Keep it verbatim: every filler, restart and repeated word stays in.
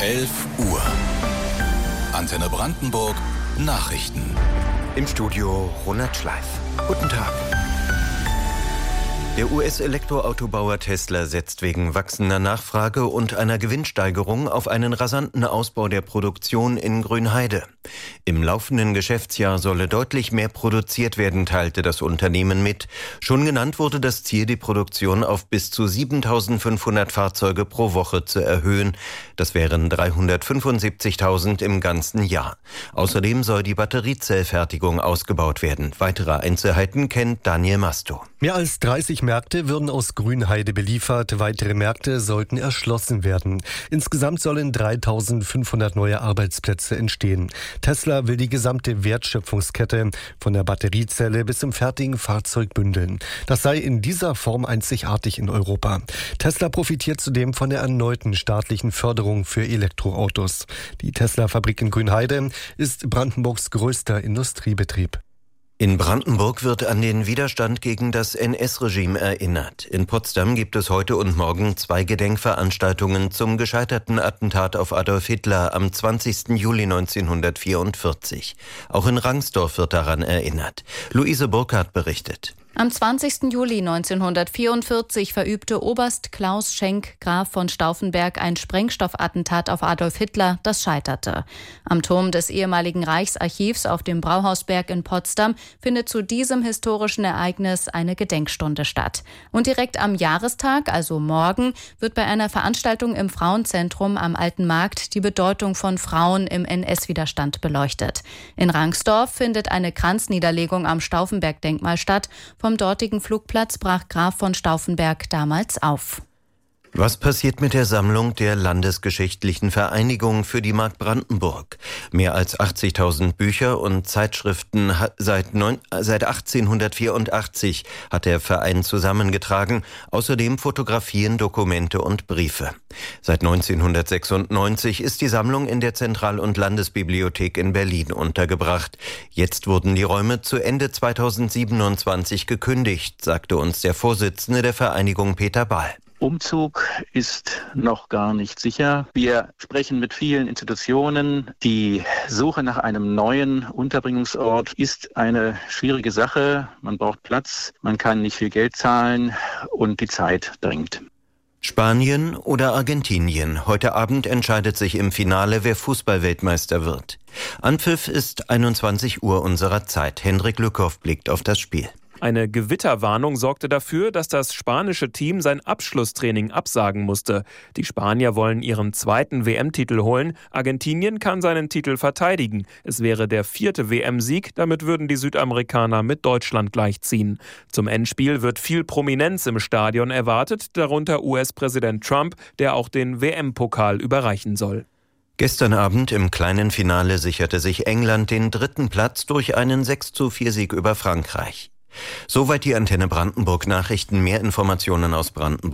elf Uhr. Antenne Brandenburg Nachrichten. Im Studio Ronald Schleif. Guten Tag. Der U S-Elektroautobauer Tesla setzt wegen wachsender Nachfrage und einer Gewinnsteigerung auf einen rasanten Ausbau der Produktion in Grünheide. Im laufenden Geschäftsjahr solle deutlich mehr produziert werden, teilte das Unternehmen mit. Schon genannt wurde das Ziel, die Produktion auf bis zu siebentausendfünfhundert Fahrzeuge pro Woche zu erhöhen. Das wären dreihundertfünfundsiebzigtausend im ganzen Jahr. Außerdem soll die Batteriezellfertigung ausgebaut werden. Weitere Einzelheiten kennt Daniel Masto. Mehr als dreißig Märkte würden aus Grünheide beliefert. Weitere Märkte sollten erschlossen werden. Insgesamt sollen dreitausendfünfhundert neue Arbeitsplätze entstehen. Tesla will die gesamte Wertschöpfungskette von der Batteriezelle bis zum fertigen Fahrzeug bündeln. Das sei in dieser Form einzigartig in Europa. Tesla profitiert zudem von der erneuten staatlichen Förderung für Elektroautos. Die Tesla-Fabrik in Grünheide ist Brandenburgs größter Industriebetrieb. In Brandenburg wird an den Widerstand gegen das N S-Regime erinnert. In Potsdam gibt es heute und morgen zwei Gedenkveranstaltungen zum gescheiterten Attentat auf Adolf Hitler am zwanzigsten Juli neunzehnhundertvierundvierzig. Auch in Rangsdorf wird daran erinnert. Luise Burkhardt berichtet. Am zwanzigsten Juli neunzehnhundertvierundvierzig verübte Oberst Klaus Schenk, Graf von Stauffenberg, ein Sprengstoffattentat auf Adolf Hitler, das scheiterte. Am Turm des ehemaligen Reichsarchivs auf dem Brauhausberg in Potsdam findet zu diesem historischen Ereignis eine Gedenkstunde statt. Und direkt am Jahrestag, also morgen, wird bei einer Veranstaltung im Frauenzentrum am Alten Markt die Bedeutung von Frauen im N S-Widerstand beleuchtet. In Rangsdorf findet eine Kranzniederlegung am Stauffenberg-Denkmal statt. Vom dortigen Flugplatz brach Graf von Stauffenberg damals auf. Was passiert mit der Sammlung der Landesgeschichtlichen Vereinigung für die Mark Brandenburg? Mehr als achtzigtausend Bücher und Zeitschriften seit, neun, seit achtzehnhundertvierundachtzig hat der Verein zusammengetragen. Außerdem Fotografien, Dokumente und Briefe. Seit neunzehnhundertsechsundneunzig ist die Sammlung in der Zentral- und Landesbibliothek in Berlin untergebracht. Jetzt wurden die Räume zu Ende zweitausendsiebenundzwanzig gekündigt, sagte uns der Vorsitzende der Vereinigung Peter Ball. Umzug ist noch gar nicht sicher. Wir sprechen mit vielen Institutionen. Die Suche nach einem neuen Unterbringungsort ist eine schwierige Sache. Man braucht Platz, man kann nicht viel Geld zahlen und die Zeit drängt. Spanien oder Argentinien? Heute Abend entscheidet sich im Finale, wer Fußballweltmeister wird. Anpfiff ist einundzwanzig Uhr unserer Zeit. Hendrik Lückhoff blickt auf das Spiel. Eine Gewitterwarnung sorgte dafür, dass das spanische Team sein Abschlusstraining absagen musste. Die Spanier wollen ihren zweiten W M-Titel holen. Argentinien kann seinen Titel verteidigen. Es wäre der vierte W M-Sieg. Damit würden die Südamerikaner mit Deutschland gleichziehen. Zum Endspiel wird viel Prominenz im Stadion erwartet, darunter U S-Präsident Trump, der auch den W M-Pokal überreichen soll. Gestern Abend im kleinen Finale sicherte sich England den dritten Platz durch einen sechs zu vier Sieg über Frankreich. Soweit die Antenne Brandenburg Nachrichten. Mehr Informationen aus Brandenburg